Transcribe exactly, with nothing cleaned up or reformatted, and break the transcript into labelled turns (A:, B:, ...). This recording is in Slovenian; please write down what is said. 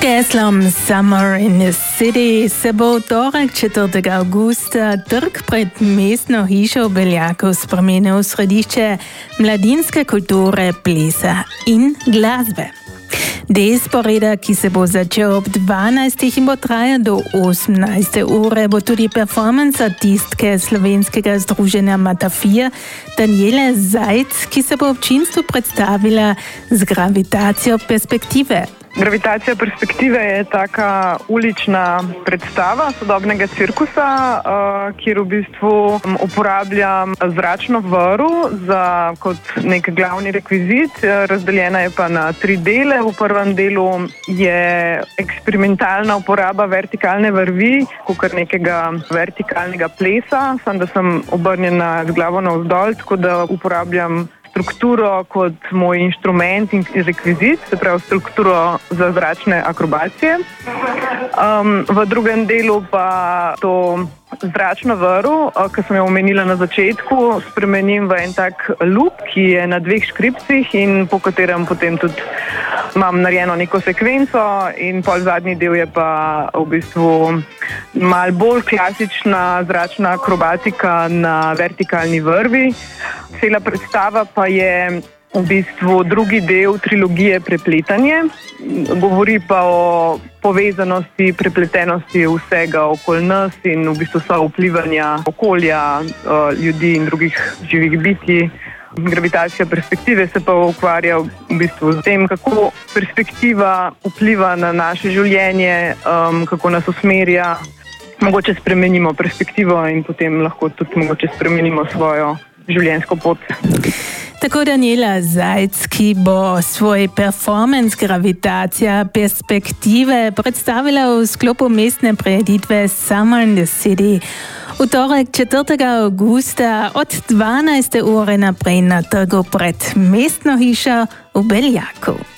A: geslom Summer in the City se bo v torek četrtega avgusta trg pred mestno hišo v Beljaku spremenil v središče mladinske kulture, plesa in glasbe. Del sporeda, ki se bo začel ob dvanajstih in bo trajal do osemnajste ure, bo tudi performance artistke slovenskega združenja Matafija Daniele Zajc, ki se bo občinstvu predstavila z gravitacijo perspektive.
B: Gravitacija perspektive je taka ulična predstava sodobnega cirkusa, kjer v bistvu uporabljam zračno vrv za kot nek glavni rekvizit. Razdeljena je pa na tri dele. V prvem delu je eksperimentalna uporaba vertikalne vrvi, kot nekega vertikalnega plesa, samo da sem obrnjena z glavo navzdol, tako da uporabljam strukturo kot moj inštrument in rekvizit, se pravi strukturo za zračne akrobacije. Um, v drugem delu pa to zračno vrv, ki sem jo omenila na začetku, spremenim v en tak loop, ki je na dveh škripcih in po katerem potem tudi imam narejeno neko sekvenco, in pol zadnji del je pa v bistvu malo bolj klasična zračna akrobatika na vertikalni vrvi. Cela predstava pa je v bistvu drugi del trilogije Prepletanje. Govori pa o povezanosti, prepletenosti vsega okoli nas in v bistvu so vplivanja okolja, ljudi in drugih živih bitij. Gravitacija perspektive se pa ukvarja v bistvu z tem, kako perspektiva vpliva na naše življenje, um, kako nas usmerja. Mogoče spremenimo perspektivo in potem lahko tudi mogoče spremenimo svojo življenjsko pot.
A: Tako Daniela Zajc, ki bo svoj performance Gravitacija perspektive predstavila v sklopu mestne prireditve Summer in the City. V torek četrtega avgusta od dvanajste ure naprej na trgu pred mestno hišo v Beljaku.